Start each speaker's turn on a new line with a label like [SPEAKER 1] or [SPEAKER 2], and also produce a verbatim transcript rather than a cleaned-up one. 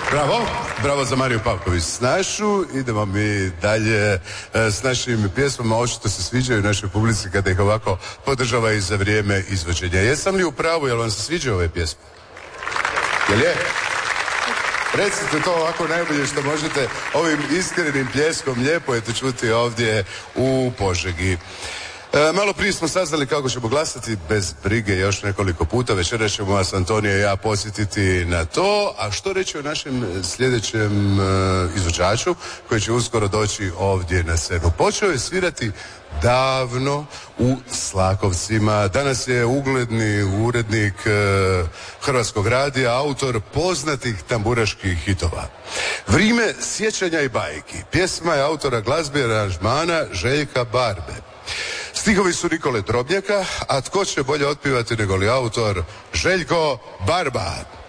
[SPEAKER 1] Bravo, bravo za Mariju Pavković Snašu. Idemo mi dalje s našim pjesmama. Očito se sviđaju našoj publici kada ih ovako podržava i za vrijeme izvođenja. Jesam li u pravu, jel vam se sviđaju ove pjesme? Jel je? Recite to ovako najbolje što možete ovim iskrenim pljeskom. Lijepo je to čuti ovdje u Požegi. E, malo prije smo saznali kako ćemo glasati, bez brige još nekoliko puta. Večera ćemo vas Antonija i ja posjetiti na to. A što reći o našem sljedećem e, izvođaču koji će uskoro doći ovdje na scenu? Počeo je svirati davno u Slakovcima. Danas je ugledni urednik e, Hrvatskog radija, autor poznatih tamburaških hitova. Vrijeme sjećanja i bajki. Pjesma je autora glazbe i aranžmana Željka Barbe. Stihovi su Nikole Drobnjaka, a tko će bolje otpivati nego li autor Željko Barba.